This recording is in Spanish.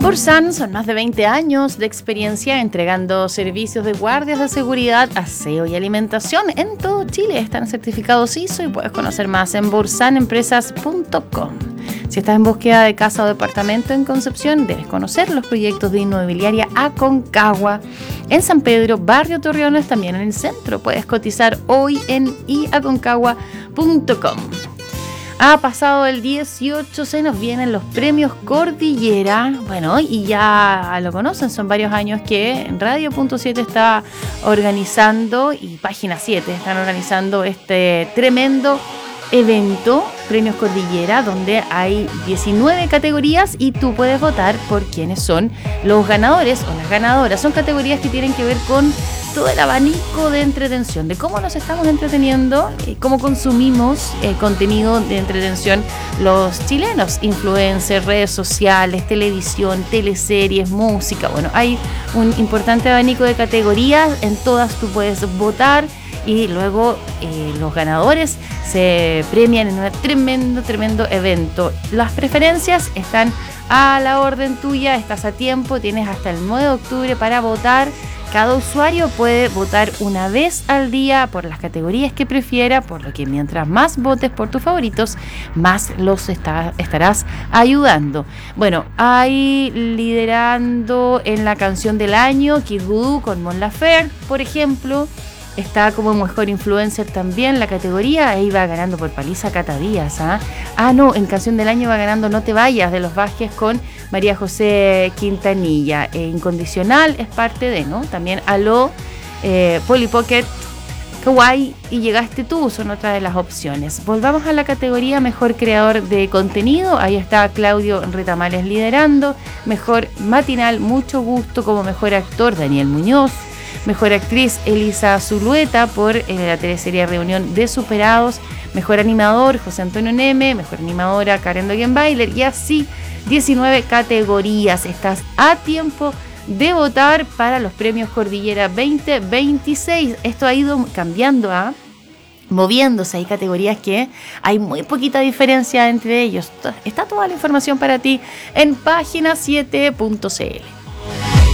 Bursan son más de 20 años de experiencia entregando servicios de guardias de seguridad, aseo y alimentación en todo Chile. Están certificados ISO y puedes conocer más en bursanempresas.com. Si estás en búsqueda de casa o departamento en Concepción, debes conocer los proyectos de Inmobiliaria Aconcagua. En San Pedro, Barrio Torreones, también en el centro. Puedes cotizar hoy en iaconcagua.com. Ha pasado el 18, se nos vienen los premios Cordillera. Bueno, y ya lo conocen, son varios años que Radio.7 está organizando y Página 7 están organizando este tremendo evento, Premios Cordillera, donde hay 19 categorías y tú puedes votar por quiénes son los ganadores o las ganadoras. Son categorías que tienen que ver con todo el abanico de entretención, de cómo nos estamos entreteniendo, cómo consumimos contenido de entretención los chilenos, influencers, redes sociales, televisión, teleseries, música. Bueno, hay un importante abanico de categorías, en todas tú puedes votar y luego los ganadores se premian en un tremendo evento. Las preferencias están a la orden tuya, estás a tiempo, tienes hasta el 9 de octubre para votar. Cada usuario puede votar una vez al día por las categorías que prefiera, por lo que mientras más votes por tus favoritos, más los estarás ayudando. Bueno, hay liderando en la canción del año Kid Voodoo con Mon Laferte, por ejemplo. Está como mejor influencer también la categoría, ahí va ganando por paliza Cata Díaz. No, en canción del año va ganando No Te Vayas de Los Vázquez con María José Quintanilla. Incondicional es parte de, ¿no? También Aló, Polly Pocket, Kawaii y Llegaste Tú son otra de las opciones. Volvamos a la categoría Mejor Creador de Contenido. Ahí está Claudio Retamales liderando. Mejor Matinal, Mucho Gusto como Mejor Actor, Daniel Muñoz. Mejor Actriz, Elisa Zulueta por la teleserie Reunión de Superados. Mejor Animador, José Antonio Neme. Mejor Animadora, Karen Dogenbailer. Y así, 19 categorías. Estás a tiempo de votar para los premios Cordillera 2026. Esto ha ido cambiando, moviéndose. Hay categorías que hay muy poquita diferencia entre ellos. Está toda la información para ti en página7.cl.